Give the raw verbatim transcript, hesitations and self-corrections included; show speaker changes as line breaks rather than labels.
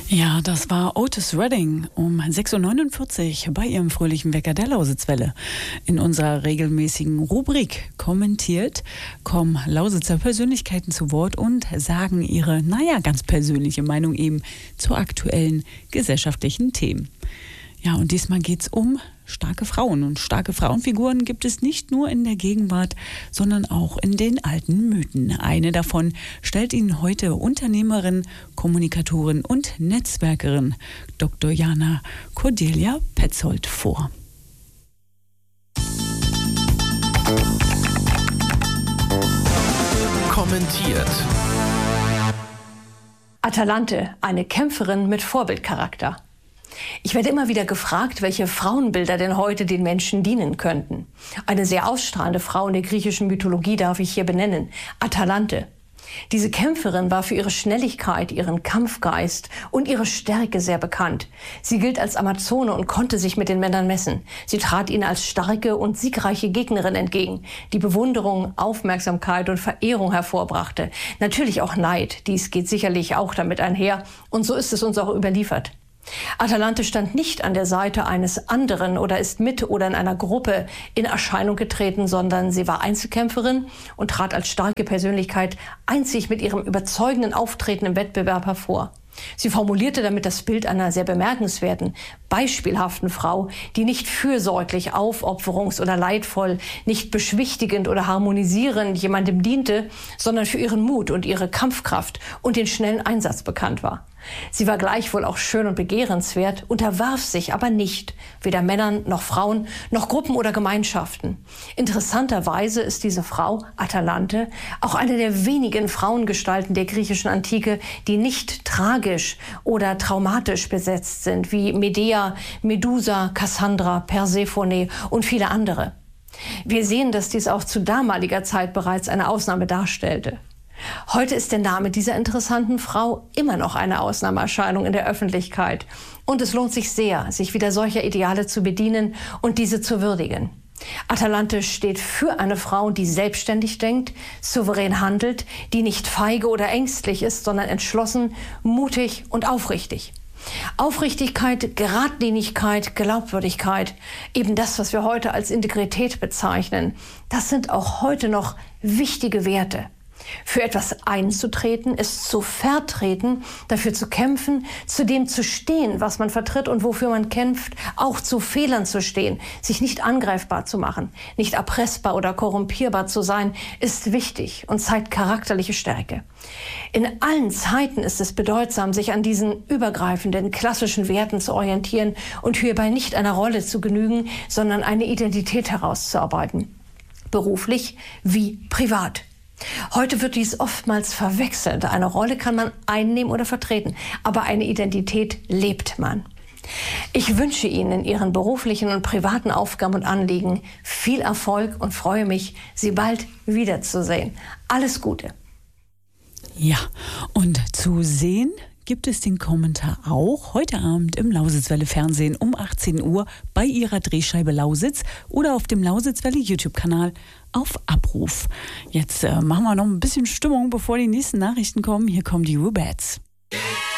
Ja, das war Otis Redding um sechs Uhr neunundvierzig bei ihrem fröhlichen Wecker der Lausitzwelle. In unserer regelmäßigen Rubrik kommentiert kommen Lausitzer Persönlichkeiten zu Wort und sagen ihre, naja, ganz persönliche Meinung eben zu aktuellen gesellschaftlichen Themen. Ja, und diesmal geht's um starke Frauen. Und starke Frauenfiguren gibt es nicht nur in der Gegenwart, sondern auch in den alten Mythen. Eine davon stellt Ihnen heute Unternehmerin, Kommunikatorin und Netzwerkerin Doktor Jana Cordelia Petzold vor.
Kommentiert.
Atalante, eine Kämpferin mit Vorbildcharakter. Ich werde immer wieder gefragt, welche Frauenbilder denn heute den Menschen dienen könnten. Eine sehr ausstrahlende Frau in der griechischen Mythologie darf ich hier benennen, Atalante. Diese Kämpferin war für ihre Schnelligkeit, ihren Kampfgeist und ihre Stärke sehr bekannt. Sie gilt als Amazone und konnte sich mit den Männern messen. Sie trat ihnen als starke und siegreiche Gegnerin entgegen, die Bewunderung, Aufmerksamkeit und Verehrung hervorbrachte. Natürlich auch Neid, dies geht sicherlich auch damit einher und so ist es uns auch überliefert. Atalante stand nicht an der Seite eines anderen oder ist mit oder in einer Gruppe in Erscheinung getreten, sondern sie war Einzelkämpferin und trat als starke Persönlichkeit einzig mit ihrem überzeugenden Auftreten im Wettbewerb hervor. Sie formulierte damit das Bild einer sehr bemerkenswerten, beispielhaften Frau, die nicht fürsorglich, aufopferungs- oder leidvoll, nicht beschwichtigend oder harmonisierend jemandem diente, sondern für ihren Mut und ihre Kampfkraft und den schnellen Einsatz bekannt war. Sie war gleichwohl auch schön und begehrenswert, unterwarf sich aber nicht, weder Männern noch Frauen, noch Gruppen oder Gemeinschaften. Interessanterweise ist diese Frau, Atalante, auch eine der wenigen Frauengestalten der griechischen Antike, die nicht tragisch oder traumatisch besetzt sind, wie Medea, Medusa, Cassandra, Persephone und viele andere. Wir sehen, dass dies auch zu damaliger Zeit bereits eine Ausnahme darstellte. Heute ist der Name dieser interessanten Frau immer noch eine Ausnahmeerscheinung in der Öffentlichkeit. Und es lohnt sich sehr, sich wieder solcher Ideale zu bedienen und diese zu würdigen. Atalante steht für eine Frau, die selbstständig denkt, souverän handelt, die nicht feige oder ängstlich ist, sondern entschlossen, mutig und aufrichtig. Aufrichtigkeit, Geradlinigkeit, Glaubwürdigkeit, eben das, was wir heute als Integrität bezeichnen, das sind auch heute noch wichtige Werte. Für etwas einzutreten, es zu vertreten, dafür zu kämpfen, zu dem zu stehen, was man vertritt und wofür man kämpft, auch zu Fehlern zu stehen, sich nicht angreifbar zu machen, nicht erpressbar oder korrumpierbar zu sein, ist wichtig und zeigt charakterliche Stärke. In allen Zeiten ist es bedeutsam, sich an diesen übergreifenden, klassischen Werten zu orientieren und hierbei nicht einer Rolle zu genügen, sondern eine Identität herauszuarbeiten, beruflich wie privat. Heute wird dies oftmals verwechselt. Eine Rolle kann man einnehmen oder vertreten, aber eine Identität lebt man. Ich wünsche Ihnen in Ihren beruflichen und privaten Aufgaben und Anliegen viel Erfolg und freue mich, Sie bald wiederzusehen. Alles Gute.
Ja, und zu sehen gibt es den Kommentar auch heute Abend im Lausitzwelle Fernsehen um achtzehn Uhr bei Ihrer Drehscheibe Lausitz oder auf dem Lausitzwelle YouTube-Kanal auf Abruf. Jetzt äh, machen wir noch ein bisschen Stimmung, bevor die nächsten Nachrichten kommen. Hier kommen die Rubettes.